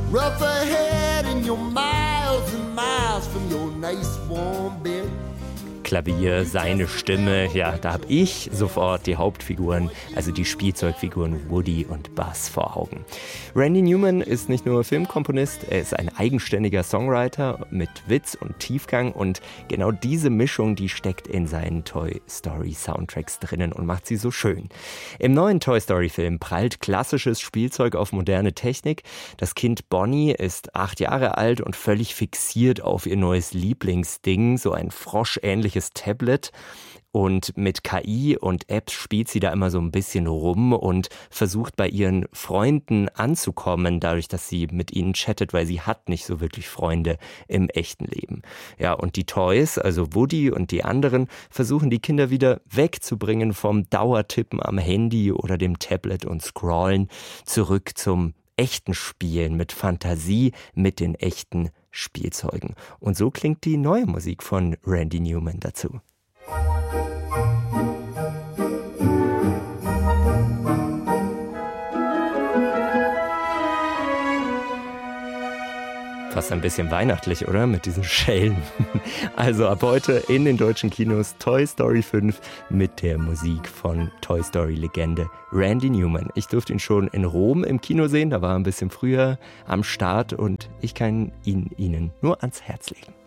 rough ahead and you're miles and miles from your nice warm bed. Klavier, seine Stimme, ja, da habe ich sofort die Hauptfiguren, also die Spielzeugfiguren Woody und Buzz vor Augen. Randy Newman ist nicht nur Filmkomponist, er ist ein eigenständiger Songwriter mit Witz und Tiefgang und genau diese Mischung, die steckt in seinen Toy Story Soundtracks drinnen und macht sie so schön. Im neuen Toy Story Film prallt klassisches Spielzeug auf moderne Technik. Das Kind Bonnie ist 8 Jahre alt und völlig fixiert auf ihr neues Lieblingsding, so ein froschähnliches Tablet. Und mit KI und Apps spielt sie da immer so ein bisschen rum und versucht bei ihren Freunden anzukommen, dadurch, dass sie mit ihnen chattet, weil sie hat nicht so wirklich Freunde im echten Leben. Ja, und die Toys, also Woody und die anderen, versuchen die Kinder wieder wegzubringen vom Dauertippen am Handy oder dem Tablet und Scrollen, zurück zum echten Spielen mit Fantasie, mit den echten Spielzeugen. Und so klingt die neue Musik von Randy Newman dazu. Fast ein bisschen weihnachtlich, oder? Mit diesen Schellen. Also ab heute in den deutschen Kinos Toy Story 5 mit der Musik von Toy Story Legende Randy Newman. Ich durfte ihn schon in Rom im Kino sehen, da war er ein bisschen früher am Start und ich kann ihn Ihnen nur ans Herz legen.